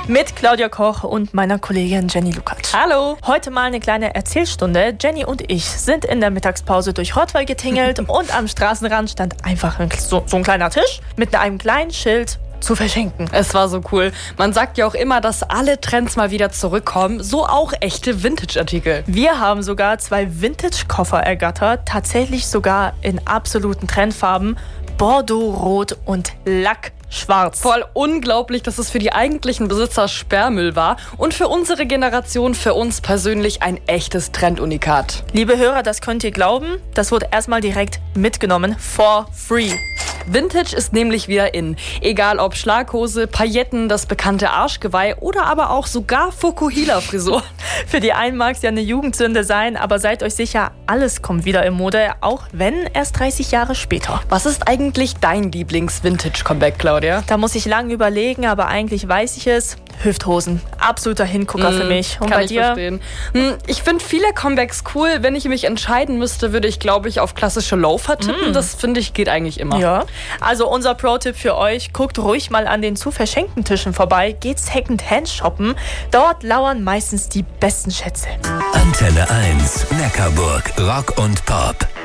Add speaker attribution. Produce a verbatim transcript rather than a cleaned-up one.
Speaker 1: mit Claudia Koch und meiner Kollegin Jenny Lukacs.
Speaker 2: Hallo.
Speaker 1: Heute mal eine kleine Erzählstunde. Jenny und ich sind in der Mittagspause durch Rottweil getingelt und am Straßenrand stand einfach ein, so, so ein kleiner Tisch mit einem kleinen Schild zu verschenken.
Speaker 2: Es war so cool. Man sagt ja auch immer, dass alle Trends mal wieder zurückkommen. So auch echte Vintage-Artikel.
Speaker 1: Wir haben sogar zwei Vintage-Koffer ergattert. Tatsächlich sogar in absoluten Trendfarben. Bordeaux-Rot und Lackschwarz.
Speaker 2: Voll unglaublich, dass es für die eigentlichen Besitzer Sperrmüll war. Und für unsere Generation, für uns persönlich ein echtes Trendunikat.
Speaker 1: Liebe Hörer, das könnt ihr glauben. Das wurde erstmal direkt mitgenommen. For free.
Speaker 2: Vintage ist nämlich wieder in. Egal ob Schlaghose, Pailletten, das bekannte Arschgeweih oder aber auch sogar Fukuhila-Frisur.
Speaker 1: Für die einen mag es ja eine Jugendsünde sein, aber seid euch sicher, alles kommt wieder in Mode, auch wenn erst dreißig Jahre später.
Speaker 2: Was ist eigentlich dein Lieblings-Vintage-Comeback, Claudia?
Speaker 1: Da muss ich lange überlegen, aber eigentlich weiß ich es. Hüfthosen. Absoluter Hingucker
Speaker 2: mm,
Speaker 1: für mich. Und
Speaker 2: kann
Speaker 1: bei
Speaker 2: ich
Speaker 1: dir?
Speaker 2: Verstehen. Ich finde viele Comebacks cool. Wenn ich mich entscheiden müsste, würde ich, glaube ich, auf klassische Loafer tippen. Mm. Das, finde ich, geht eigentlich immer.
Speaker 1: Ja. Also unser Pro-Tipp für euch, guckt ruhig mal an den zu verschenkten Tischen vorbei, geht Secondhand shoppen. Dort lauern meistens die besten Schätze.
Speaker 3: Antenne eins, Neckarburg, Rock und Pop.